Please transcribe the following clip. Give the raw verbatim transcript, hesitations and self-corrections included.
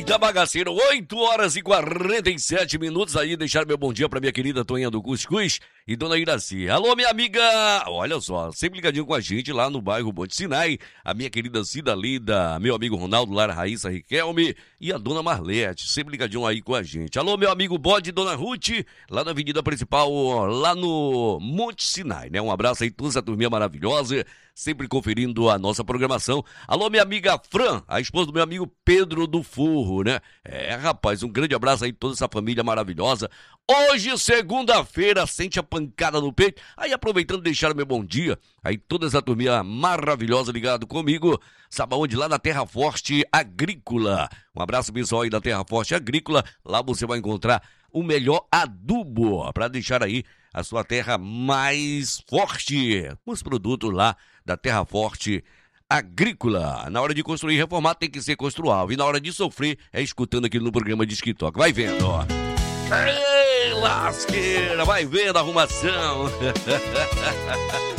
da Bagaceira, oito horas e quarenta e sete minutos. Aí, deixar meu bom dia pra minha querida Toninha do Cuscuz e dona Iraci. Alô, minha amiga, olha só, sempre ligadinho com a gente lá no bairro Monte Sinai, a minha querida Cida Lida, meu amigo Ronaldo, Lara Raíssa Riquelme e a dona Marlete, sempre ligadinho aí com a gente. Alô, meu amigo Bode e dona Ruth, lá na avenida principal, lá no Monte Sinai, né? Um abraço aí, toda essa turminha maravilhosa, sempre conferindo a nossa programação. Alô, minha amiga Fran, a esposa do meu amigo Pedro do Furro, né? É, rapaz, um grande abraço aí, toda essa família maravilhosa. Hoje, segunda-feira, sente a pancada no peito. Aí, aproveitando, deixar meu bom dia. Aí, toda essa turminha maravilhosa ligado comigo. Sabe onde? Lá na Terra Forte Agrícola. Um abraço, pessoal, aí da Terra Forte Agrícola. Lá você vai encontrar o melhor adubo para deixar aí a sua terra mais forte. Os produtos lá da Terra Forte Agrícola. Na hora de construir e reformar tem que ser construável. E na hora de sofrer é escutando aqui no programa de TikTok. Vai vendo, ó. Ei, lasqueira, vai vendo a arrumação.